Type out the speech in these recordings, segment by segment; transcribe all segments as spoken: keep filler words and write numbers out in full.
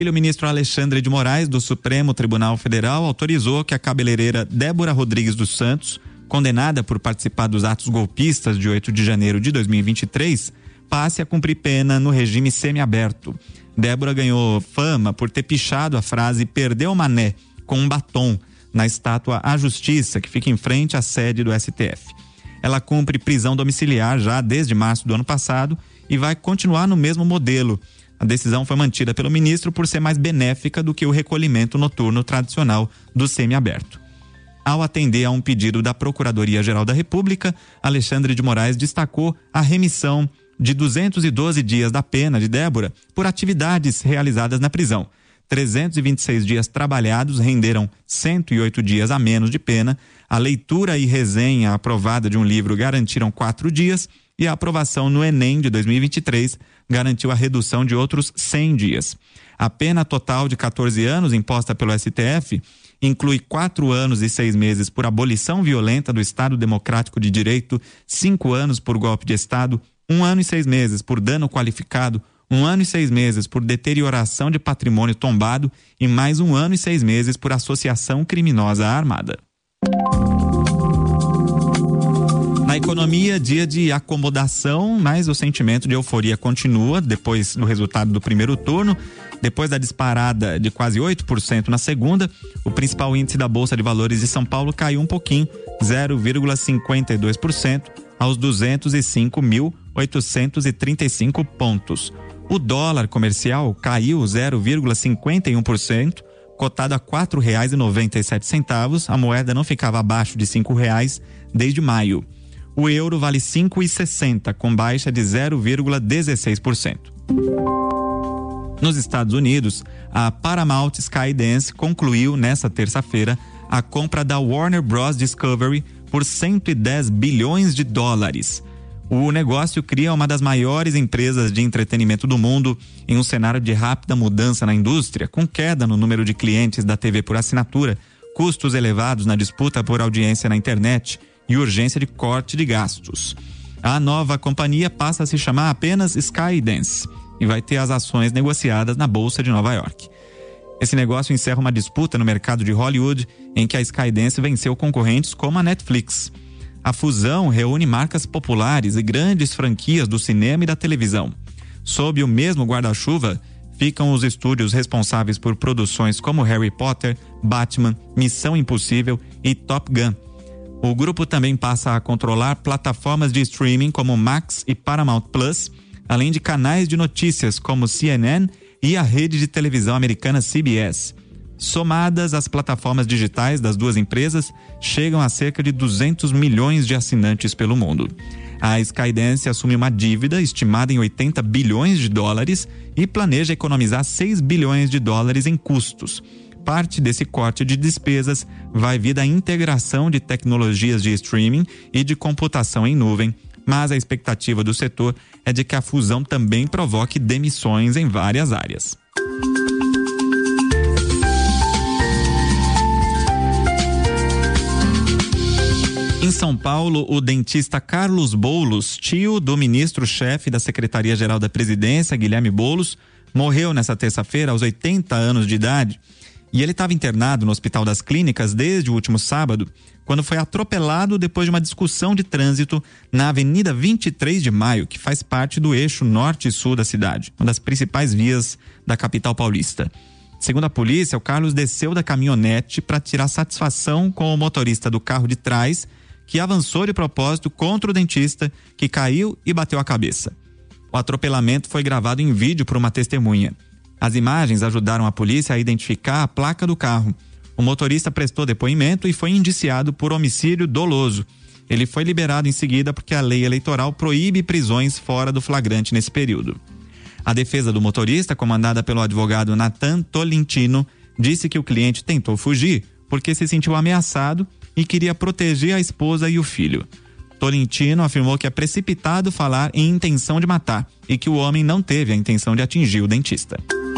O ministro Alexandre de Moraes, do Supremo Tribunal Federal, autorizou que a cabeleireira Débora Rodrigues dos Santos, condenada por participar dos atos golpistas de oito de janeiro de dois mil e vinte e três, passe a cumprir pena no regime semiaberto. Débora ganhou fama por ter pichado a frase "perdeu o mané" com um batom na estátua à Justiça, que fica em frente à sede do S T F. Ela cumpre prisão domiciliar já desde março do ano passado e vai continuar no mesmo modelo. A decisão foi mantida pelo ministro por ser mais benéfica do que o recolhimento noturno tradicional do semiaberto. Ao atender a um pedido da Procuradoria-Geral da República, Alexandre de Moraes destacou a remissão de duzentos e doze dias da pena de Débora por atividades realizadas na prisão. trezentos e vinte e seis dias trabalhados renderam cento e oito dias a menos de pena. A leitura e resenha aprovada de um livro garantiram quatro dias e a aprovação no Enem de dois mil e vinte e três garantiu a redução de outros cem dias. A pena total de quatorze anos imposta pelo S T F inclui quatro anos e seis meses por abolição violenta do Estado Democrático de Direito, cinco anos por golpe de Estado, um ano e seis meses por dano qualificado, um ano e seis meses por deterioração de patrimônio tombado e mais um ano e seis meses por associação criminosa armada. Na economia, dia de acomodação, mas o sentimento de euforia continua depois do resultado do primeiro turno. Depois da disparada de quase oito por cento na segunda, o principal índice da Bolsa de Valores de São Paulo caiu um pouquinho, zero vírgula cinquenta e dois por cento, aos duzentos e cinco mil oitocentos e trinta e cinco pontos. O dólar comercial caiu zero vírgula cinquenta e um por cento, cotado a quatro reais e noventa e sete centavos. A moeda não ficava abaixo de cinco reais desde maio. O euro vale cinco reais e sessenta centavos, com baixa de zero vírgula dezesseis por cento. Nos Estados Unidos, a Paramount Skydance concluiu nesta terça-feira a compra da Warner Bros. Discovery por cento e dez bilhões de dólares. O negócio cria uma das maiores empresas de entretenimento do mundo em um cenário de rápida mudança na indústria, com queda no número de clientes da T V por assinatura, custos elevados na disputa por audiência na internet e urgência de corte de gastos. A nova companhia passa a se chamar apenas Skydance e vai ter as ações negociadas na Bolsa de Nova York. Esse negócio encerra uma disputa no mercado de Hollywood em que a Skydance venceu concorrentes como a Netflix. A fusão reúne marcas populares e grandes franquias do cinema e da televisão. Sob o mesmo guarda-chuva ficam os estúdios responsáveis por produções como Harry Potter, Batman, Missão Impossível e Top Gun. O grupo também passa a controlar plataformas de streaming como Max e Paramount Plus, além de canais de notícias como C N N e a rede de televisão americana C B S. Somadas, as plataformas digitais das duas empresas chegam a cerca de duzentos milhões de assinantes pelo mundo. A Skydance assume uma dívida estimada em oitenta bilhões de dólares e planeja economizar seis bilhões de dólares em custos. Parte desse corte de despesas vai vir da integração de tecnologias de streaming e de computação em nuvem, mas a expectativa do setor é de que a fusão também provoque demissões em várias áreas. Em São Paulo, o dentista Carlos Boulos, tio do ministro-chefe da Secretaria-Geral da Presidência, Guilherme Boulos, morreu nesta terça-feira aos oitenta anos de idade. E ele estava internado no Hospital das Clínicas desde o último sábado, quando foi atropelado depois de uma discussão de trânsito na Avenida vinte e três de maio, que faz parte do eixo norte e sul da cidade, uma das principais vias da capital paulista. Segundo a polícia, o Carlos desceu da caminhonete para tirar satisfação com o motorista do carro de trás, que avançou de propósito contra o dentista, que caiu e bateu a cabeça. O atropelamento foi gravado em vídeo por uma testemunha. As imagens ajudaram a polícia a identificar a placa do carro. O motorista prestou depoimento e foi indiciado por homicídio doloso. Ele foi liberado em seguida porque a lei eleitoral proíbe prisões fora do flagrante nesse período. A defesa do motorista, comandada pelo advogado Nathan Tolentino, disse que o cliente tentou fugir porque se sentiu ameaçado e queria proteger a esposa e o filho. Tolentino afirmou que é precipitado falar em intenção de matar e que o homem não teve a intenção de atingir o dentista.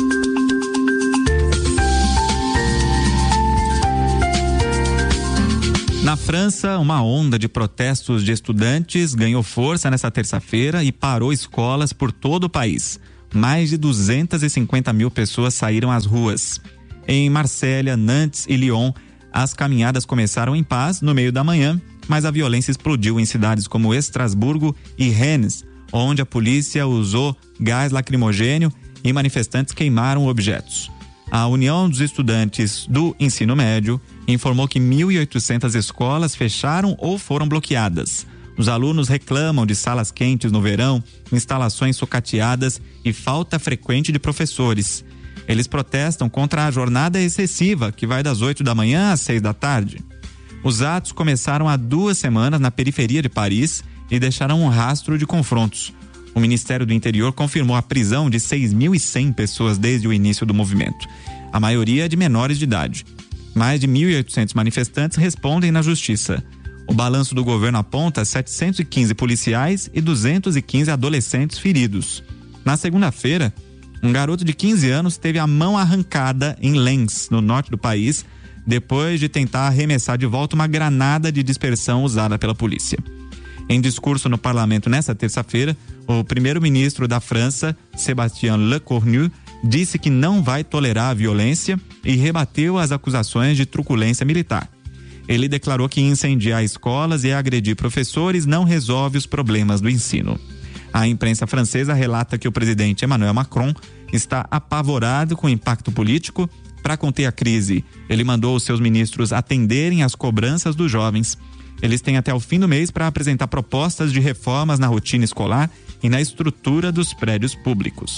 Na França, uma onda de protestos de estudantes ganhou força nesta terça-feira e parou escolas por todo o país. mais de duzentas e cinquenta mil pessoas saíram às ruas. Em Marsella, Nantes e Lyon, as caminhadas começaram em paz no meio da manhã, mas a violência explodiu em cidades como Estrasburgo e Rennes, onde a polícia usou gás lacrimogênio e manifestantes queimaram objetos. A União dos Estudantes do Ensino Médio informou que mil e oitocentas escolas fecharam ou foram bloqueadas. Os alunos reclamam de salas quentes no verão, instalações sucateadas e falta frequente de professores. Eles protestam contra a jornada excessiva, que vai das oito da manhã às seis da tarde. Os atos começaram há duas semanas na periferia de Paris e deixaram um rastro de confrontos. O Ministério do Interior confirmou a prisão de seis mil e cem pessoas desde o início do movimento, a maioria de menores de idade. Mais de mil e oitocentos manifestantes respondem na justiça. O balanço do governo aponta setecentos e quinze policiais e duzentos e quinze adolescentes feridos. Na segunda-feira, um garoto de quinze anos teve a mão arrancada em Lens, no norte do país, depois de tentar arremessar de volta uma granada de dispersão usada pela polícia. Em discurso no parlamento nesta terça-feira, o primeiro-ministro da França, Sébastien Lecornu, disse que não vai tolerar a violência e rebateu as acusações de truculência militar. Ele declarou que incendiar escolas e agredir professores não resolve os problemas do ensino. A imprensa francesa relata que o presidente Emmanuel Macron está apavorado com o impacto político. Para conter a crise, ele mandou os seus ministros atenderem às cobranças dos jovens. Eles têm até o fim do mês para apresentar propostas de reformas na rotina escolar e na estrutura dos prédios públicos.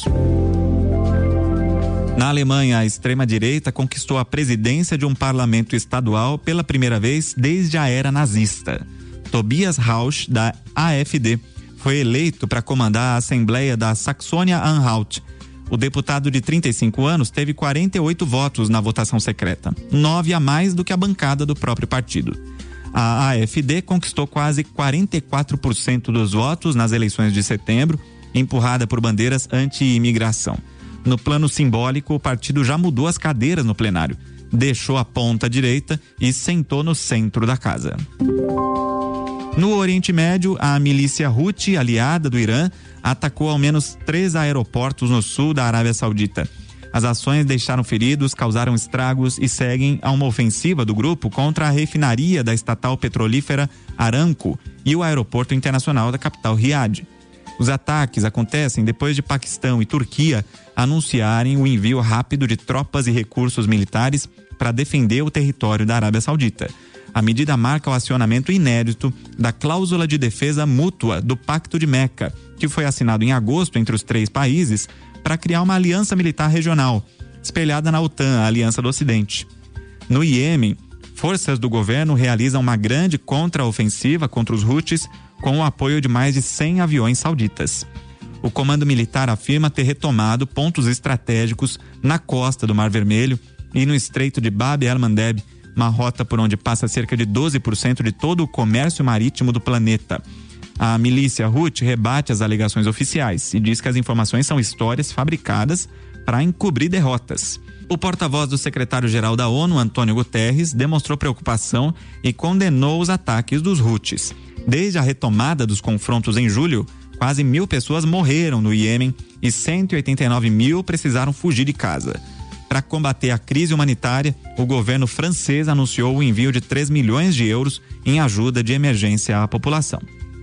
Na Alemanha, a extrema-direita conquistou a presidência de um parlamento estadual pela primeira vez desde a era nazista. Tobias Rauch, da A F D, foi eleito para comandar a Assembleia da Saxônia-Anhalt. O deputado de trinta e cinco anos teve quarenta e oito votos na votação secreta, nove a mais do que a bancada do próprio partido. A A F D conquistou quase quarenta e quatro por cento dos votos nas eleições de setembro, empurrada por bandeiras anti-imigração. No plano simbólico, o partido já mudou as cadeiras no plenário, deixou a ponta direita e sentou no centro da casa. No Oriente Médio, a milícia Houthi, aliada do Irã, atacou ao menos três aeroportos no sul da Arábia Saudita. As ações deixaram feridos, causaram estragos e seguem a uma ofensiva do grupo contra a refinaria da estatal petrolífera Aramco e o aeroporto internacional da capital Riad. Os ataques acontecem depois de Paquistão e Turquia anunciarem o envio rápido de tropas e recursos militares para defender o território da Arábia Saudita. A medida marca o acionamento inédito da cláusula de defesa mútua do Pacto de Meca, que foi assinado em agosto entre os três países para criar uma aliança militar regional, espelhada na OTAN, a Aliança do Ocidente. No Iêmen, forças do governo realizam uma grande contraofensiva contra os Houthis com o apoio de mais de cem aviões sauditas. O comando militar afirma ter retomado pontos estratégicos na costa do Mar Vermelho e no Estreito de Bab el-Mandeb, uma rota por onde passa cerca de doze por cento de todo o comércio marítimo do planeta. A milícia Houthi rebate as alegações oficiais e diz que as informações são histórias fabricadas para encobrir derrotas. O porta-voz do secretário-geral da ONU, Antônio Guterres, demonstrou preocupação e condenou os ataques dos Houthis. Desde a retomada dos confrontos em julho, quase mil pessoas morreram no Iêmen e cento e oitenta e nove mil precisaram fugir de casa. Para combater a crise humanitária, o governo francês anunciou o envio de três milhões de euros em ajuda de emergência à população.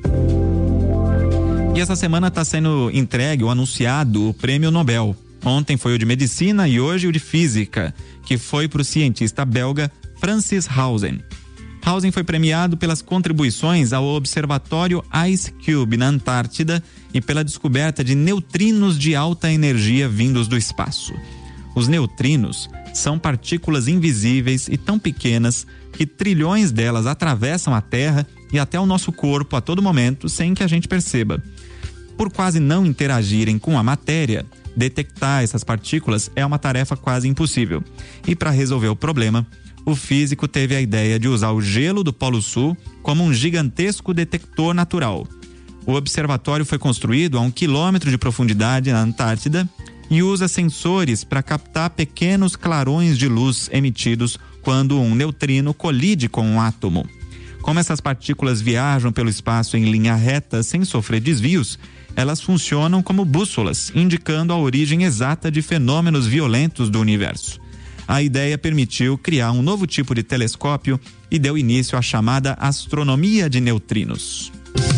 E essa semana está sendo entregue ou anunciado o Prêmio Nobel. Ontem foi o de Medicina e hoje o de Física, que foi para o cientista belga Francis Hausen. Hausen foi premiado pelas contribuições ao Observatório Ice Cube na Antártida e pela descoberta de neutrinos de alta energia vindos do espaço. Os neutrinos são partículas invisíveis e tão pequenas que trilhões delas atravessam a Terra e até o nosso corpo a todo momento sem que a gente perceba. Por quase não interagirem com a matéria, detectar essas partículas é uma tarefa quase impossível. E para resolver o problema, o físico teve a ideia de usar o gelo do Polo Sul como um gigantesco detector natural. O observatório foi construído a um quilômetro de profundidade na Antártida e usa sensores para captar pequenos clarões de luz emitidos quando um neutrino colide com um átomo. Como essas partículas viajam pelo espaço em linha reta sem sofrer desvios, Elas funcionam como bússolas, indicando a origem exata de fenômenos violentos do universo. A ideia permitiu criar um novo tipo de telescópio e deu início à chamada astronomia de neutrinos.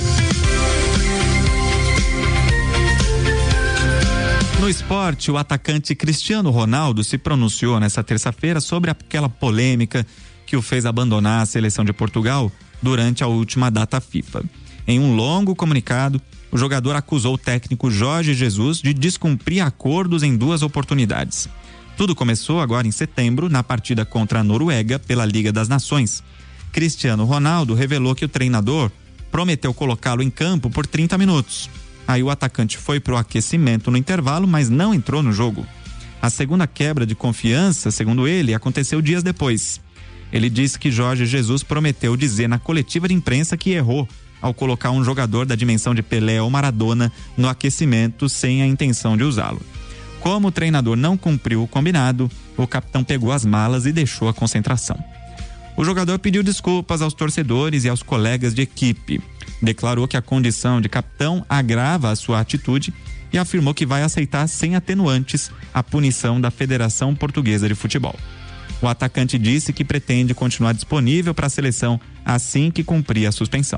No esporte, o atacante Cristiano Ronaldo se pronunciou nesta terça-feira sobre aquela polêmica que o fez abandonar a seleção de Portugal durante a última data FIFA. Em um longo comunicado, o jogador acusou o técnico Jorge Jesus de descumprir acordos em duas oportunidades. Tudo começou agora em setembro, na partida contra a Noruega pela Liga das Nações. Cristiano Ronaldo revelou que o treinador prometeu colocá-lo em campo por trinta minutos. Aí o atacante foi para o aquecimento no intervalo, mas não entrou no jogo. A segunda quebra de confiança, segundo ele, aconteceu dias depois. Ele disse que Jorge Jesus prometeu dizer na coletiva de imprensa que errou ao colocar um jogador da dimensão de Pelé ou Maradona no aquecimento sem a intenção de usá-lo. Como o treinador não cumpriu o combinado, o capitão pegou as malas e deixou a concentração. O jogador pediu desculpas aos torcedores e aos colegas de equipe. Declarou que a condição de capitão agrava a sua atitude e afirmou que vai aceitar sem atenuantes a punição da Federação Portuguesa de Futebol. O atacante disse que pretende continuar disponível para a seleção assim que cumprir a suspensão.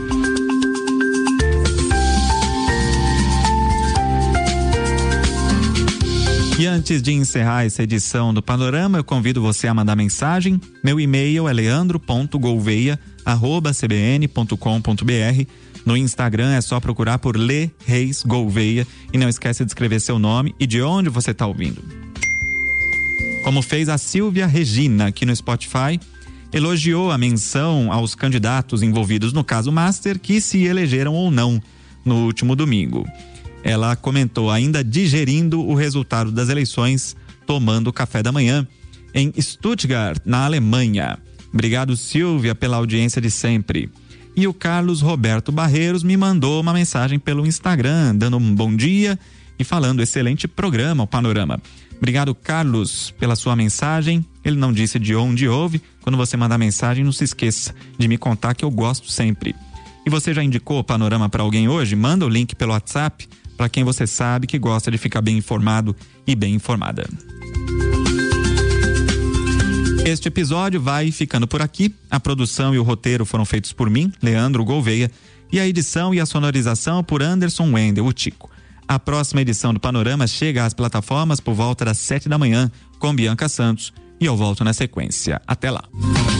E antes de encerrar essa edição do Panorama, eu convido você a mandar mensagem. Meu e-mail é leandro ponto gouveia arroba c b n ponto com ponto b r. No Instagram é só procurar por Lê Reis Gouveia e não esquece de escrever seu nome e de onde você está ouvindo. Como fez a Silvia Regina aqui no Spotify, elogiou a menção aos candidatos envolvidos no caso Master que se elegeram ou não no último domingo. Ela comentou ainda digerindo o resultado das eleições, tomando café da manhã em Stuttgart, na Alemanha. Obrigado, Silvia, pela audiência de sempre. E o Carlos Roberto Barreiros me mandou uma mensagem pelo Instagram, dando um bom dia e falando excelente programa, o Panorama. Obrigado, Carlos, pela sua mensagem. Ele não disse de onde ouve. Quando você mandar mensagem, não se esqueça de me contar que eu gosto sempre. E você já indicou o Panorama para alguém hoje? Manda o link pelo WhatsApp para quem você sabe que gosta de ficar bem informado e bem informada. Este episódio vai ficando por aqui. A produção e o roteiro foram feitos por mim, Leandro Gouveia, e a edição e a sonorização por Anderson Wendel, o Tico. A próxima edição do Panorama chega às plataformas por volta das sete da manhã com Bianca Santos e eu volto na sequência. Até lá.